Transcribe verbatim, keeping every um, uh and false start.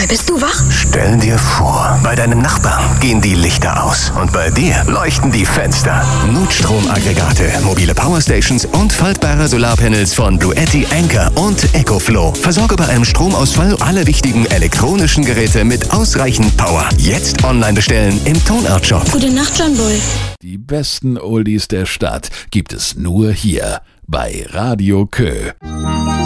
bist du wach? Stell dir vor, bei deinem Nachbarn gehen die Lichter aus und bei dir leuchten die Fenster. Notstromaggregate, mobile Powerstations und faltbare Solarpanels von Bluetti, Anker und EcoFlow. Versorge bei einem Stromausfall alle wichtigen elektronischen Geräte mit ausreichend Power. Jetzt online bestellen im Tonart-Shop. Gute Nacht, John Bull. Die besten Oldies der Stadt gibt es nur hier bei Radio Kö.